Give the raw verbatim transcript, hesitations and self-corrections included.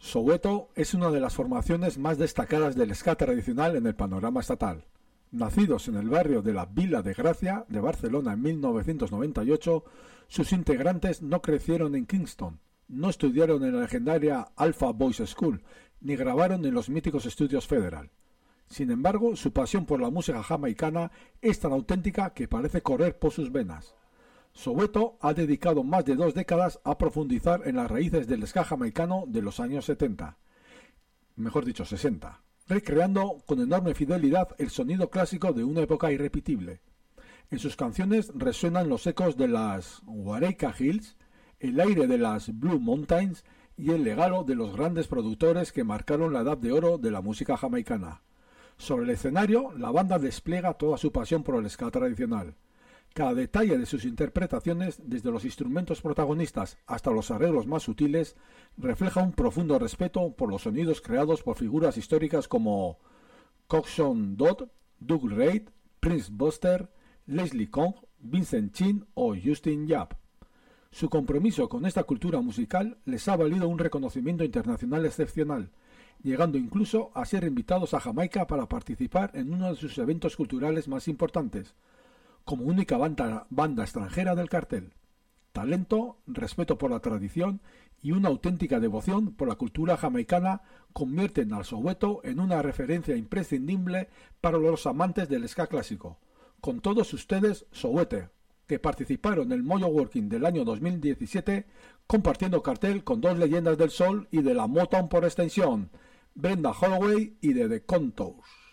Soweto es una de las formaciones más destacadas del ska tradicional en el panorama estatal. Nacidos en el barrio de la Vila de Gracia de Barcelona en mil novecientos noventa y ocho, sus integrantes no crecieron en Kingston, no estudiaron en la legendaria Alpha Boys School, ni grabaron en los míticos estudios Federal. Sin embargo, su pasión por la música jamaicana es tan auténtica que parece correr por sus venas. Soweto ha dedicado más de dos décadas a profundizar en las raíces del ska jamaicano de los años setenta, mejor dicho sesenta, recreando con enorme fidelidad el sonido clásico de una época irrepetible. En sus canciones resuenan los ecos de las Wareika Hills, el aire de las Blue Mountains y el legado de los grandes productores que marcaron la edad de oro de la música jamaicana. Sobre el escenario, la banda despliega toda su pasión por el ska tradicional. Cada detalle de sus interpretaciones, desde los instrumentos protagonistas hasta los arreglos más sutiles, refleja un profundo respeto por los sonidos creados por figuras históricas como Coxsone Dodd, Doug Reid, Prince Buster, Leslie Kong, Vincent Chin o Justin Yap. Su compromiso con esta cultura musical les ha valido un reconocimiento internacional excepcional, llegando incluso a ser invitados a Jamaica para participar en uno de sus eventos culturales más importantes, como única banda, banda extranjera del cartel. Talento, respeto por la tradición y una auténtica devoción por la cultura jamaicana convierten al Soweto en una referencia imprescindible para los amantes del ska clásico. Con todos ustedes, Soweto, que participaron en el Mojo Working del año dos mil diecisiete, compartiendo cartel con dos leyendas del soul y de la Motown por extensión, Brenda Holloway y de The Contours.